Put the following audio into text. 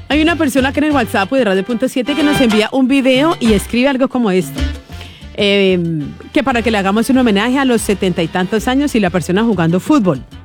Hay una persona que en el WhatsApp de Radio.7 que nos envía un video y escribe algo como esto. Que para que le hagamos un homenaje a los 70 y tantos años y la persona jugando fútbol.